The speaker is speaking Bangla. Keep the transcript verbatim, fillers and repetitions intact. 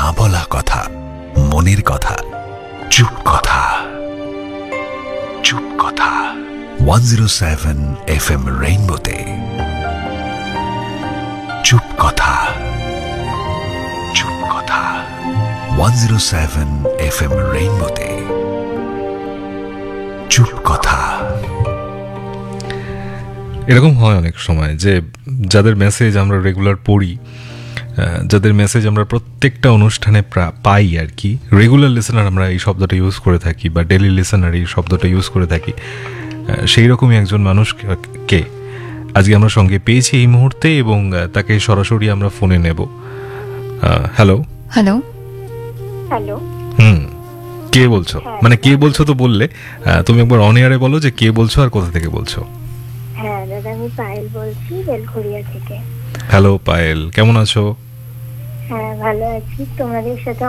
বলা কথা, মনের কথা, চুপ কথা, চুপ কথা। One zero seven F M রেইনবোতে চুপ কথা, চুপ কথা। One zero seven F M রেইনবোতে চুপ কথা। এরকম হয় অনেক সময় যে যাদের মেসেজ আমরা রেগুলার পড়ি, যাদের মেসেজ আমরা প্রত্যেকটা অনুষ্ঠানে পাই আর কি, রেগুলার লিসেনার আমরা এই শব্দটা ইউজ করে থাকি বা ডেলি লিসেনার এই শব্দটা ইউজ করে থাকি, সেই রকমই একজন মানুষকে আজকে আমরা সঙ্গে পেয়েছি এই মুহূর্তে এবং তাকে সরাসরি আমরা ফোনে নেব। হ্যালো হ্যালো হ্যালো হুম কে বলছো? মানে কে বলছো তো বললে, তুমি একবার অন এয়ারে বলো যে কে বলছো আর কোথা থেকে বলছো। হ্যাঁ দাদা, আমি পায়েল বলছি বেলঘরিয়া থেকে। হ্যালো পায়েল, কেমন আছো? হ্যাঁ ভালো আছি। তোমাদের সাথে